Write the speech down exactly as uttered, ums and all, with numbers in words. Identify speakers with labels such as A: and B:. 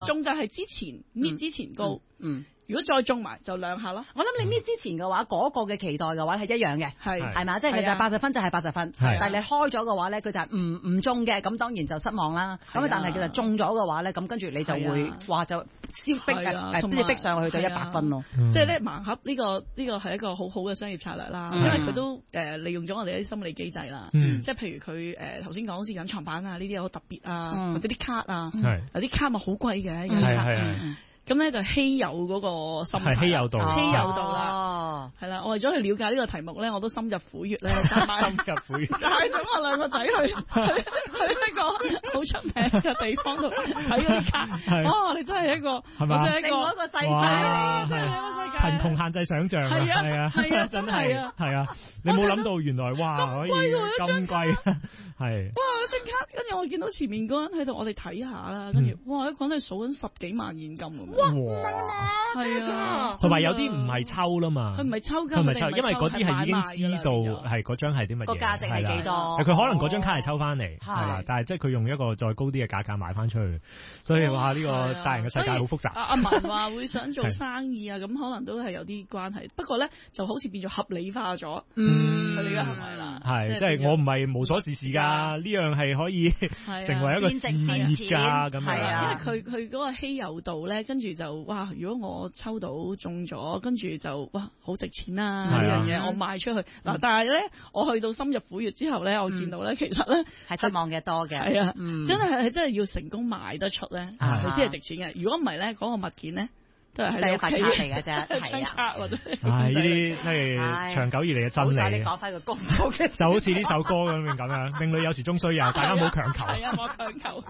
A: 中就係之前搣之前高，
B: 嗯。
A: 如果再中埋就兩下咯。
B: 我諗你搣之前嘅話，嗰、那個嘅期待嘅話係一樣嘅，
A: 係
B: 係嘛？即係佢就係八十分就係八十分，但係你開咗嘅話咧，佢就係唔唔中嘅，咁當然就失望啦。咁但係佢就中咗嘅話咧，咁跟住你就會話就先逼誒，即係逼上去到一百分咯。
A: 即係咧盲盒呢、這個呢、這個係一個好好嘅商業策略啦，嗯、因為佢都誒、呃、利用咗我哋一啲心理機制啦。嗯、即係譬如佢誒頭先講好似隱藏版啊呢啲好特別啊，嗯、或者啲卡啊，嗯、有啲卡咪好貴嘅，有啲卡。咁咧就稀有嗰個心態，
C: 係稀有度，
A: 稀有度啦，係啦。我為咗去了解呢個題目咧，我都深入虎穴咧，
C: 深入虎穴，
A: 帶咗我兩個仔去去去一個好出名嘅地方度睇嗰啲卡。哇！你真係一個係嘛？另一個世界嚟，真係另一個世界。
C: 貧窮限制想像，係啊係啊係啊，真係啊係啊！你冇諗到原來哇可以咁貴，係
A: 哇！張卡跟住我見到前面嗰人喺度，我哋睇下啦，跟住哇！一個人係數緊十幾萬現金咁。
B: 哇！
A: 係啊，
C: 同埋有啲唔係抽啦嘛，
A: 佢唔係抽㗎，
C: 佢唔係抽，因為嗰啲係已經知道係嗰張係啲乜嘢，
B: 個價值係幾多？
C: 佢可能嗰張卡係抽翻嚟，係啦，但係即係佢用一個再高啲嘅價格賣翻出去，所以話呢個大人嘅世界好複雜。
A: 阿阿文話會想做生意啊，咁可能都係有啲關係。不過咧，就好似變咗合理化咗，嗯，佢哋嘅行為啦，
C: 係即係我唔係無所事事㗎，呢樣係可以成為一個事業㗎，咁樣，
A: 因為佢佢嗰個稀有度咧，跟住就哇！如果我抽到中咗，跟住就哇好值錢啊！呢樣嘢我賣出去嗱，但係咧我去到深入虎穴之後咧，我見到咧其實咧
B: 係失望嘅多嘅，
A: 係啊，真係係真係要成功賣得出咧，佢先係值錢嘅。如果唔係咧，嗰個物件咧都係喺你屋企
B: 嚟嘅啫，
A: 係啊，或者
C: 係呢啲即係長久以嚟嘅真理。好
B: 你講翻個功課嘅，
C: 就好似呢首歌咁樣咁樣，命裏有時終須有，大家冇強求。
A: 係啊，冇強求。